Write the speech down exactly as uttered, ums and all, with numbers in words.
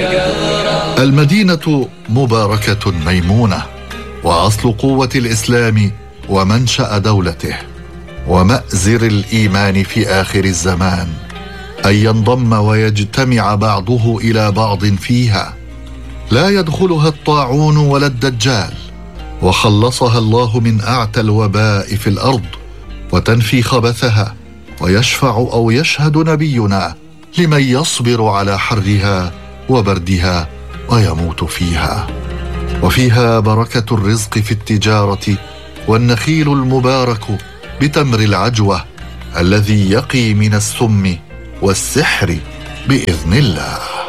المدينة مباركة ميمونة، وأصل قوة الإسلام ومنشأ دولته، ومأزر الإيمان في آخر الزمان، أن ينضم ويجتمع بعضه إلى بعض فيها. لا يدخلها الطاعون ولا الدجال، وخلصها الله من أعتى الوباء في الأرض، وتنفي خبثها، ويشفع أو يشهد نبينا لمن يصبر على حرها وبردها ويموت فيها. وفيها بركة الرزق في التجارة، والنخيل المبارك بتمر العجوة الذي يقي من السم والسحر بإذن الله.